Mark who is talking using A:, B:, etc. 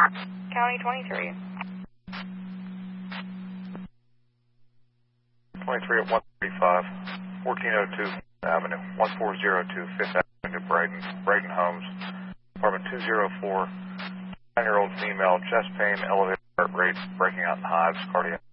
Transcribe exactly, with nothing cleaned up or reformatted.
A: County twenty-three.
B: twenty-three at one thirty-five, fourteen oh two Avenue, one four zero two Fifth Avenue, Brighton, Brighton Homes, apartment two oh four, nine-year-old female, chest pain, elevated heart rate, breaking out in hives, cardiac.